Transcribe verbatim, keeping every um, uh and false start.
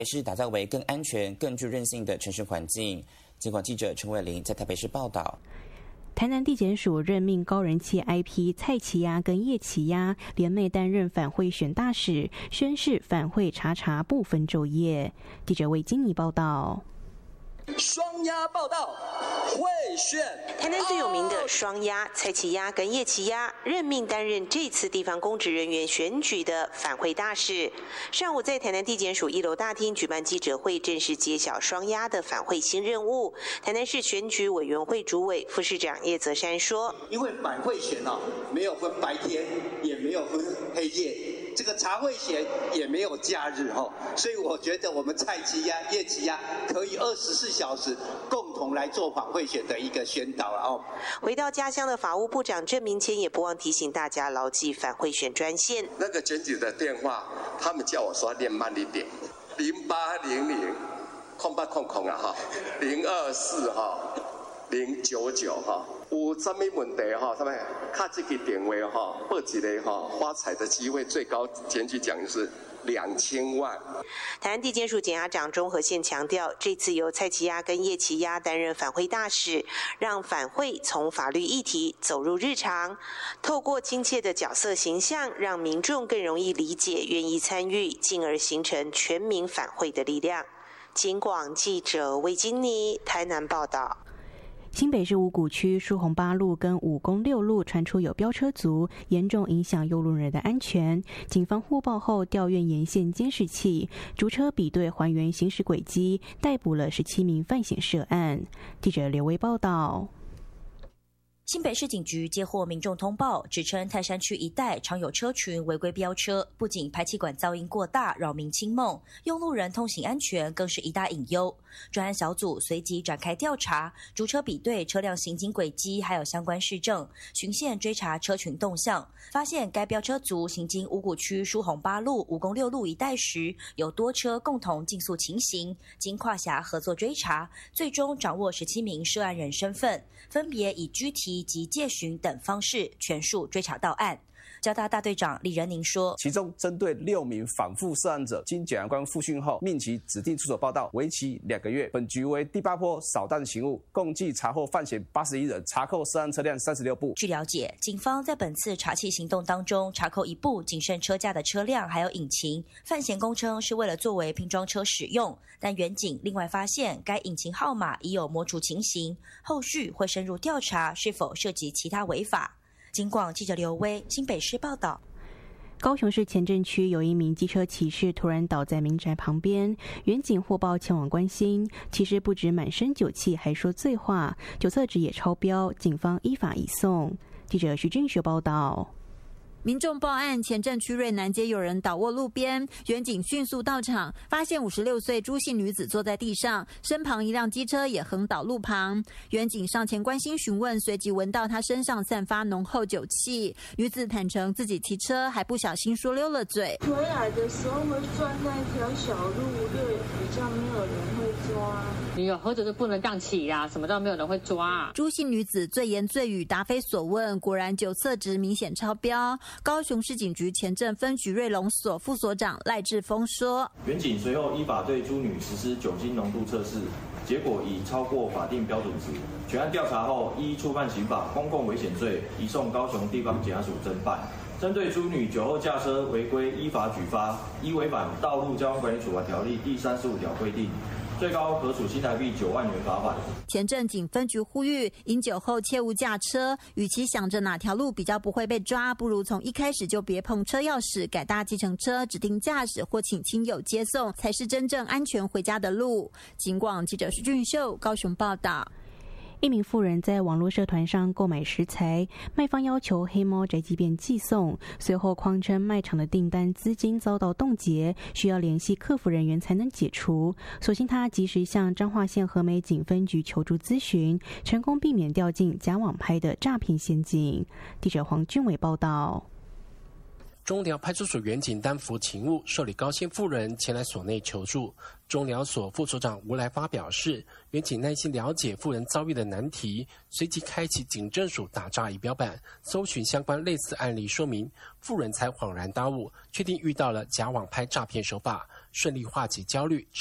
也是打造为更安全、更具韧性的城市环境。警广记者陈伟玲在台北市报道。 台南地检署任命高人气 I P 蔡奇亚跟叶奇亚联袂担任反贿选大使，宣示反贿查查不分昼夜。记者魏金妮报道。 双押报道，贿选。 台南最有名的双押蔡奇亚跟叶奇亚任命担任这次地方公职人员选举的反贿大使。上午在台南地检署一楼大厅举办记者会，正式揭晓双押的反贿新任务。台南市选举委员会主委副市长叶泽山说：“ 因为反贿选哦，没有分白天，也没有分黑夜。”这个查贿选也没有假日哈，所以我觉得我们蔡奇亚、叶奇亚可以二十四小时共同来做反贿选的一个宣导了哦。 回到家乡的法务部长郑明谦也不忘提醒大家牢记反贿选专线。 那个检举的电话，他们叫我说念慢一点，零八零零空八空空啊哈，零二四哈，零九九哈。有什么问题哈？他们卡这个电话哈，报一个哈发财的机会，最高检举奖是两千万。 台南地检署检察长钟和宪强调，这次由蔡奇亚跟叶奇亚担任反贿大使，让反贿从法律议题走入日常，透过亲切的角色形象，让民众更容易理解、愿意参与，进而形成全民反贿的力量。警广记者魏金妮台南报道。 新北市五股区疏洪八路跟五公六路传出有飙车族，严重影响右路人的安全。警方获报后调阅沿线监视器，逐车比对还原行驶轨迹，逮捕了十七名犯嫌涉案。记者刘维报道。 新北市警局接获民众通报，指称泰山区一带常有车群违规飙车，不仅排气管噪音过大，扰民清梦，用路人通行安全更是一大隐忧。专案小组随即展开调查，逐车比对车辆行经轨迹，还有相关事证，循线追查车群动向，发现该飙车族行经五股区疏洪八路、五公六路一带时，有多车共同竞速情形，经跨辖合作追查，最终掌握十七名涉案人身份，分别以拘提及借询等方式全数追查到案。交大大队长李仁宁说， 其中针对六名反复涉案者，经检察官复讯后，命其指定出所报到，为期两个月。本局为第八波扫荡刑务，共计查获犯嫌八十一人，查扣涉案车辆三十六部。 据了解，警方在本次查缉行动当中，查扣一部仅剩车架的车辆，还有引擎。犯嫌供称是为了作为拼装车使用，但远警另外发现该引擎号码已有模除情形，后续会深入调查是否涉及其他违法。警广记者刘威新北市报道。 高雄市前镇区有一名机车骑士突然倒在民宅旁边，员警获报前往关心，骑士不止满身酒气，还说醉话，酒测值也超标，警方依法移送。记者徐俊学报道。 民众报案，前镇区瑞南街有人倒卧路边，员警迅速到场，发现五十六岁朱姓女子坐在地上，身旁一辆机车也横倒路旁。员警上前关心询问，随即闻到她身上散发浓厚酒气。女子坦诚自己骑车，还不小心说溜了嘴。 回来的时候会转那条小路，就比较没有人会抓。 你有喝酒就不能这样骑呀、啊，什么都没有人会抓、啊。 朱姓女子醉言醉语，答非所问，果然酒测值明显超标。高雄市警局前镇分局瑞隆所副所长赖志峰说：“ 员警随后依法对朱女实施酒精浓度测试，结果已超过法定标准值。全案调查后，依触犯刑法公共危险罪，移送高雄地方检察署侦办。针对朱女酒后驾车违规，依法举发，依违反《道路交通管理处罚条例》第三十五条规定。”最高可处新台币九万元罚款。 前镇警分局呼吁，饮酒后切勿驾车，与其想着哪条路比较不会被抓，不如从一开始就别碰车钥匙，改搭计程车，指定驾驶或请亲友接送，才是真正安全回家的路。警广记者徐俊秀高雄报道。 一名妇人在网络社团上购买食材，卖方要求黑猫宅急便寄送，随后谎称卖场的订单资金遭到冻结，需要联系客服人员才能解除。所幸他及时向彰化县和美警分局求助咨询，成功避免掉进假网拍的诈骗陷阱。记者黄俊伟报道。 中寮派出所员警担负勤务，受理高姓妇人前来所内求助。中寮所副所长吴来发表示，员警耐心了解妇人遭遇的难题，随即开启警政署打诈仪表板，搜寻相关类似案例说明，妇人才恍然大悟，确定遇到了假网拍诈骗手法。 顺利化解焦虑。